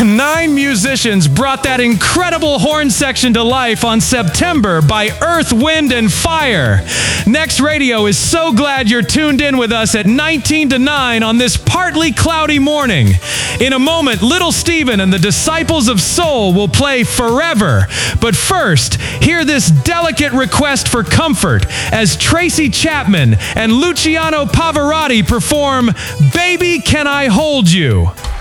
9 musicians brought that incredible horn section to life on September by Earth, Wind, and Fire. Next Radio is so glad you're tuned in with us at 19 to 9 on this partly cloudy morning. In a moment, Little Steven and the Disciples of Soul will play Forever. But first, hear this delicate request for comfort as Tracy Chapman and Luciano Pavarotti perform Baby Can I Hold You?